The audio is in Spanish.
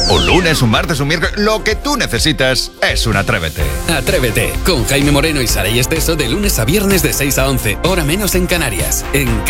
Un lunes, un martes, un miércoles, lo que tú necesitas es un Atrévete. Atrévete, con Jaime Moreno y Saray Esteso de lunes a viernes de 6 a 11, hora menos en Canarias. En